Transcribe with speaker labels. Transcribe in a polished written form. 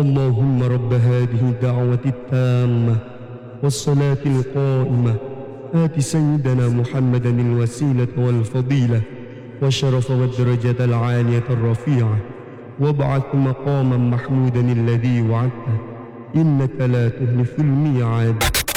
Speaker 1: اللهم رب هذه الدعوة التامة والصلاة القائمة آت سيدنا محمدا الوسيلة والفضيلة والشرف والدرجة العالية الرفيعة وابعث مقاما محمودا الذي وعدته إنك لا تخلف الميعاد.